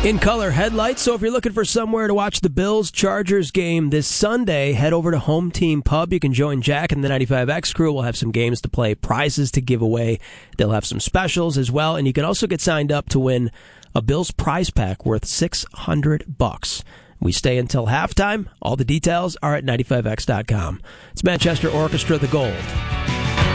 In color headlights, so if you're looking for somewhere to watch the Bills-Chargers game this Sunday, head over to Home Team Pub. You can join Jack and the 95X crew. We'll have some games to play, prizes to give away. They'll have some specials as well, and you can also get signed up to win a Bills prize pack worth $600. We stay until halftime. All the details are at 95x.com. It's Manchester Orchestra, The Gold.